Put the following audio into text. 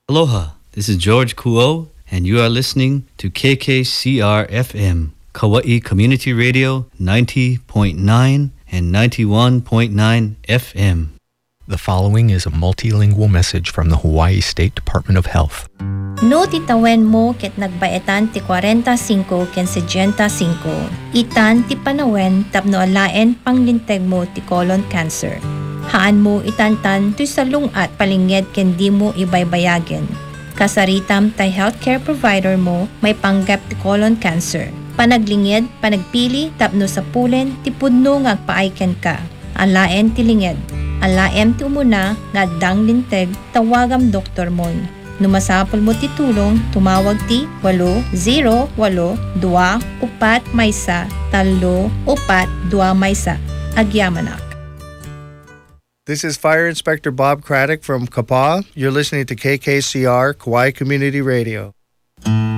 Aloha, this is George Kuo, and you are listening to KKCR FM, Kauai Community Radio 90.9 and 91.9 FM. The following is a multilingual message from the Hawaii State Department of Health. No titawen mo ket nagbaetan ti 45 ken 65. Itan ti panawen tapno alaen panglinteg mo ti colon cancer. Haan mo itantan ti salungat palinged ken di mo ibaybayagen. Kasaritam tay healthcare provider mo may panggap ti colon cancer. Panaglinged, panagpili tapno sa pulen ti pudno nga agpaayken ka. Alaen ti linged. Alaem ti umuna nga dang linteg tawagam doktor mon. Numasapol mo ti tulong, tumawag ti 808-2-4-3-3-4 Agyamanak. This is Fire Inspector Bob Craddock from Kapaa. You're listening to KKCR, Kauai Community Radio.